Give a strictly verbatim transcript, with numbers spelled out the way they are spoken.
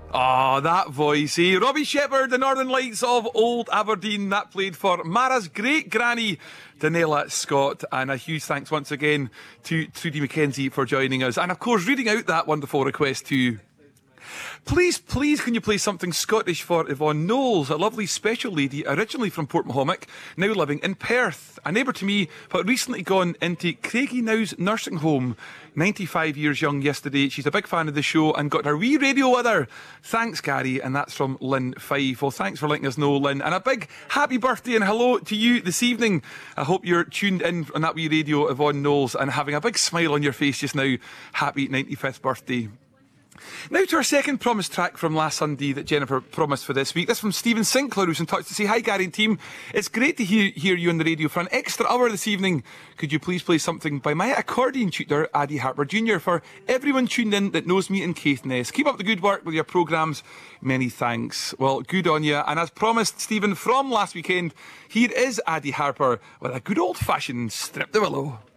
Oh, that voice, eh? Robbie Shepherd, the Northern Lights of Old Aberdeen. That played for Mara's great granny, Danella Scott. And a huge thanks once again to Trudy McKenzie for joining us. And of course, reading out that wonderful request to Please, please, can you play something Scottish for Yvonne Knowles, a lovely special lady originally from Portmahomack, now living in Perth. A neighbour to me, but recently gone into Craigie Now's nursing home. ninety-five years young yesterday. She's a big fan of the show and got her wee radio with her. Thanks, Gary, and that's from Lynn Fife. Well, thanks for letting us know, Lynn. And a big happy birthday and hello to you this evening. I hope you're tuned in on that wee radio, Yvonne Knowles, and having a big smile on your face just now. Happy ninety-fifth birthday. Now to our second promised track from last Sunday that Jennifer promised for this week. This from Stephen Sinclair, who's in touch to say, hi Gary and team, it's great to hear, hear you on the radio for an extra hour this evening. Could you please play something by my accordion tutor, Addy Harper Junior, for everyone tuned in that knows me in Caithness. Keep up the good work with your programmes. Many thanks. Well, good on you. And as promised, Stephen, from last weekend, here is Addy Harper with a good old-fashioned Strip the Willow.